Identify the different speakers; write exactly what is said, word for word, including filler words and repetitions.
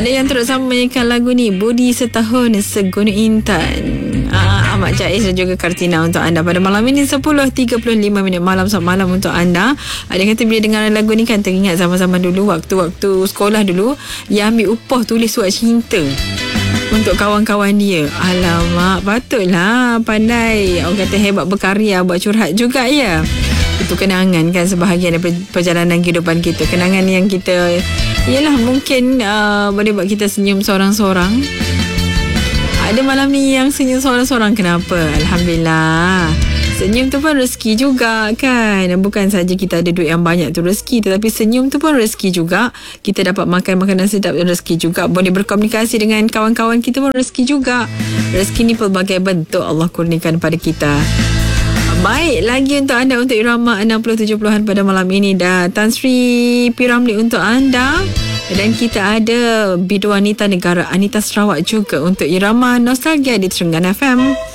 Speaker 1: Ada yang terus sama menyanyikan lagu ni, Budi Setahun Segunu Intan. Ah, Ahmad Jais dan juga Kartina untuk anda pada malam ini. Sepuluh tiga puluh lima minit malam satu malam untuk anda. Ada yang kata bila dengar lagu ni kan teringat zaman-zaman dulu, waktu-waktu sekolah dulu, dia ambil upah tulis surat cinta untuk kawan-kawan dia. Alamak, patutlah pandai. Orang kata hebat berkarya, buat curhat juga ya. Itu kenangan kan, sebahagian daripada perjalanan kehidupan kita. Kenangan yang kita, yelah mungkin uh, boleh buat kita senyum seorang-seorang. Ada malam ni yang senyum seorang-seorang. Kenapa? Alhamdulillah. Senyum tu pun rezeki juga kan. Bukan saja kita ada duit yang banyak tu rezeki, tetapi senyum tu pun rezeki juga. Kita dapat makan makanan sedap dan rezeki juga. Boleh berkomunikasi dengan kawan-kawan kita pun rezeki juga. Rezeki ni pelbagai bentuk Allah kurniakan pada kita. Baik, lagi untuk anda untuk irama enam puluh tujuh puluhan pada malam ini. Dan Tan Sri P. Ramlee untuk anda. Dan kita ada bidu wanita negara Anita Sarawak juga untuk irama nostalgia di Trengganu F M.